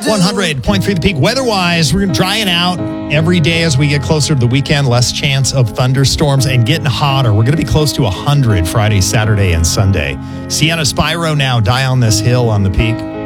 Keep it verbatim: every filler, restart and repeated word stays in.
one hundred point three The Peak. Weather-wise, we're drying out every day as we get closer to the weekend. Less chance of thunderstorms and getting hotter. We're going to be close to one hundred Friday, Saturday, and Sunday. Sienna Spyro now, Die on This Hill on The Peak.